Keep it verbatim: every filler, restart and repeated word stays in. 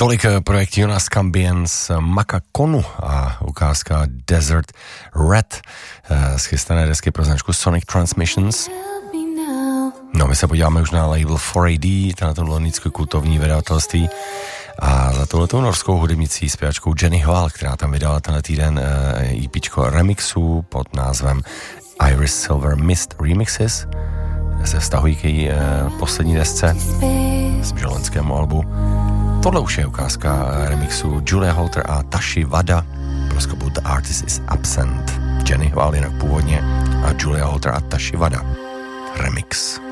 Tolik projekt Jonas Kambien z Makakonu a ukázka Desert Red z chystané desky pro značku Sonic Transmissions. No, my se podíváme už na label four A D, na to londýnské kultovní vydavatelství a za touhletou norskou hudebnicí zpěvačkou Jenny Hval, která tam vydala tenhle týden EPčko remixů pod názvem Iris Silver Mist Remixes. Se vztahují k její poslední desce, myslím, že loňskému albu. Tohle už je ukázka remixu Julia Holter a Tashi Wada. Proskopu The Artist is Absent. Jenny Hval jinak původně a Julia Holter a Tashi Wada. Remix.